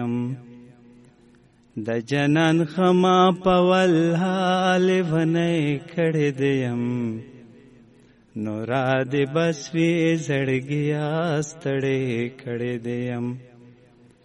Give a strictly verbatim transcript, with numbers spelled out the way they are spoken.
د جنان خما پول حال ونی کړی دیم نو را دې بس وی زړګیا ستړی کړی دیم